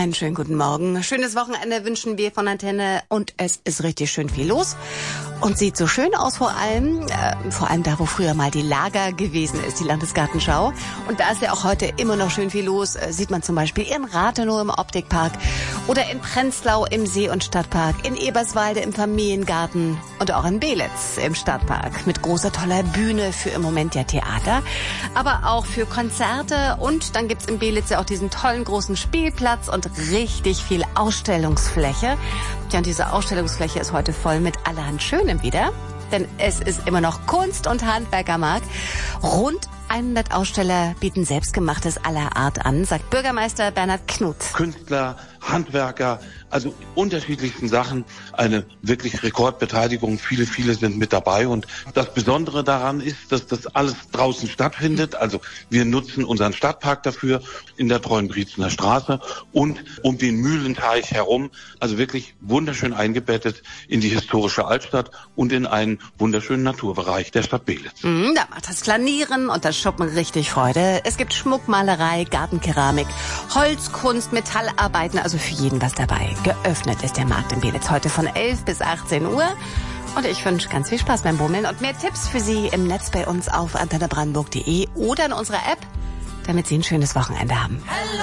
Einen schönen guten Morgen. Schönes Wochenende wünschen wir von Antenne und es ist richtig schön viel los und sieht so schön aus, vor allem da, wo früher mal die Lager gewesen ist, die Landesgartenschau. Und da ist ja auch heute immer noch schön viel los. Sieht man zum Beispiel in Rathenow im Optikpark oder in Prenzlau im See- und Stadtpark, in Eberswalde im Familiengarten und auch in Belitz im Stadtpark mit großer toller Bühne für im Moment ja Theater, aber auch für Konzerte. Und dann gibt's in Belitz ja auch diesen tollen großen Spielplatz und richtig viel Ausstellungsfläche. Ja, und diese Ausstellungsfläche ist heute voll mit allerhand Schönem wieder, denn es ist immer noch Kunst- und Handwerkermarkt. Rund 100 Aussteller bieten Selbstgemachtes aller Art an, sagt Bürgermeister Bernhard Knut. Künstler, Handwerker, also unterschiedlichsten Sachen, eine wirklich Rekordbeteiligung. Viele sind mit dabei und das Besondere daran ist, dass das alles draußen stattfindet. Also wir nutzen unseren Stadtpark dafür in der Treuenbrietzener Straße und um den Mühlenteich herum. Also wirklich wunderschön eingebettet in die historische Altstadt und in einen wunderschönen Naturbereich der Stadt Belitz. Da macht das Flanieren und das Shoppen richtig Freude. Es gibt Schmuckmalerei, Gartenkeramik, Holzkunst, Metallarbeiten, also für jeden was dabei. Geöffnet ist der Markt in Belitz heute von 11 bis 18 Uhr. Und ich wünsche ganz viel Spaß beim Bummeln und mehr Tipps für Sie im Netz bei uns auf antennebrandenburg.de oder in unserer App, damit Sie ein schönes Wochenende haben.